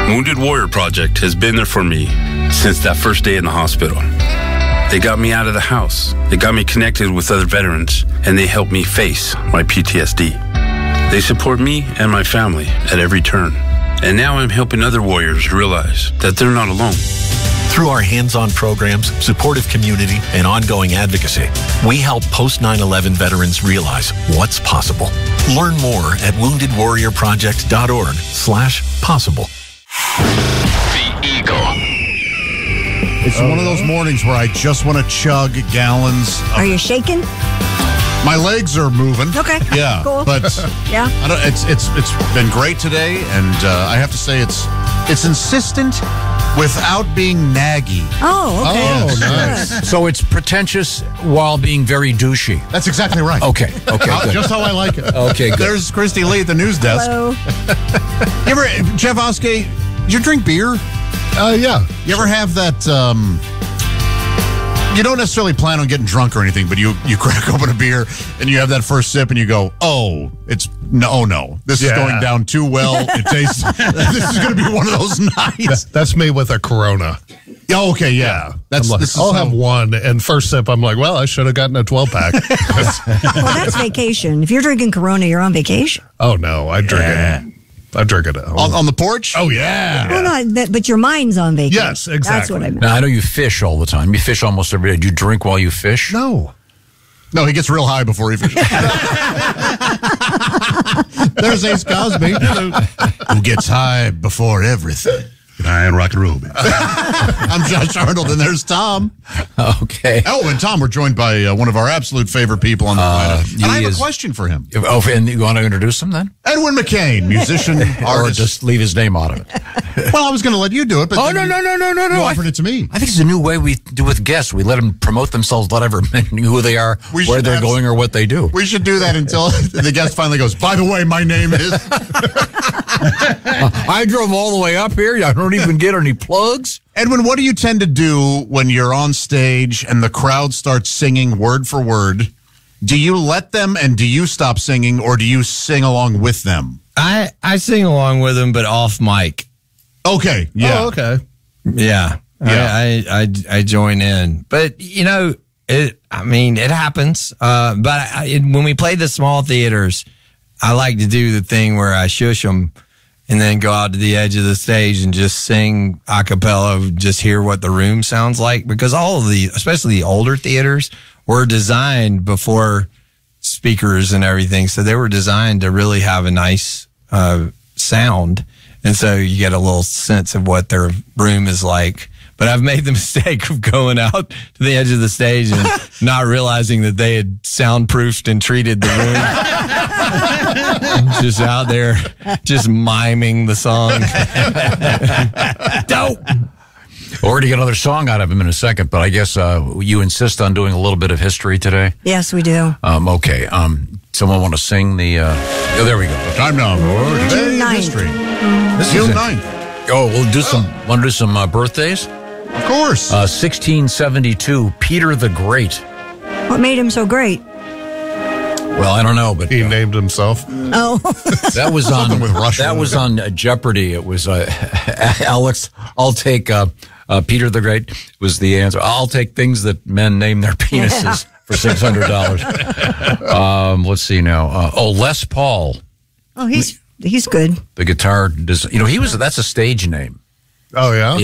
Wounded Warrior Project has been there for me since that first day in the hospital. They got me out of the house. They got me connected with other veterans, and they helped me face my PTSD. They support me and my family at every turn. And now I'm helping other warriors realize that they're not alone. Through our hands-on programs, supportive community, and ongoing advocacy, we help post-9/11 veterans realize what's possible. Learn more at woundedwarriorproject.org/possible. The Eagle. It's one of those mornings where I just want to chug gallons. Are you shaking? My legs are moving. Okay. Yeah. Cool. But yeah. It's been great today, and I have to say it's insistent without being naggy. Oh, okay. Oh, nice. So it's pretentious while being very douchey. That's exactly right. Okay. Good. Just how I like it. Okay, good. There's Christy Lee at the news desk. Hello. You ever, Jeff Oskey, did you drink beer? Yeah. You ever have that, you don't necessarily plan on getting drunk or anything, but you crack open a beer and you have that first sip and you go, oh, no. This is going down too well. It tastes, this is going to be one of those nights. That's me with a Corona. Oh, okay, yeah. I'll have one, and first sip, I'm like, well, I should have gotten a 12-pack. Well, that's vacation. If you're drinking Corona, you're on vacation. Oh, no, I drink it. I drink it at home. On the porch? Oh, yeah. Well, no, but your mind's on vacation. Yes, exactly. That's what I meant. Now, I know you fish all the time. You fish almost every day. Do you drink while you fish? No. No, he gets real high before he fishes. There's Ace Cosby. Who gets high before everything. I am rock and roll, man. I'm Josh Arnold, and there's Tom. Okay. Oh, and Tom, we're joined by one of our absolute favorite people on the planet. And I have a question for him. Oh, and you want to introduce him then? Edwin McCain, musician, Or artist. just leave his name out of it? Well, I was going to let you do it, but Oh, then no. you offered it to me. I think it's a new way we do with guests. We let them promote themselves, whatever, who they are, We where should they're have- going, or what they do. We should do that until the guest finally goes, by the way, my name is... I drove all the way up here. I don't even get any plugs. Edwin, what do you tend to do when you're on stage and the crowd starts singing word for word? Do you let them, and do you stop singing, or do you sing along with them? I sing along with them, but off mic. Okay, yeah. Oh, okay. Yeah. Yeah. I join in. But, it happens. But when we play the small theaters, I like to do the thing where I shush them and then go out to the edge of the stage and just sing a cappella, just hear what the room sounds like. Because all of especially the older theaters, were designed before speakers and everything. So they were designed to really have a nice sound. And so you get a little sense of what their room is like. But I've made the mistake of going out to the edge of the stage and not realizing that they had soundproofed and treated the room. Just out there, just miming the song. Dope. We're going to get another song out of him in a second, but I guess you insist on doing a little bit of history today? Yes, we do. Okay. Someone want to sing the... oh, there we go. Time now for June Today in 9th. History. This June is 9th. Oh, we'll do some... Want to do some birthdays? Of course. 1672, Peter the Great. What made him so great? Well, I don't know, but He named himself. Oh, that was on Something with Russia. That was on Jeopardy. It was Alex. I'll take Peter the Great was the answer. I'll take things that men name their penises for $600. Let's see now. Les Paul. oh, he's good. The guitar. That's a stage name. Oh, yeah?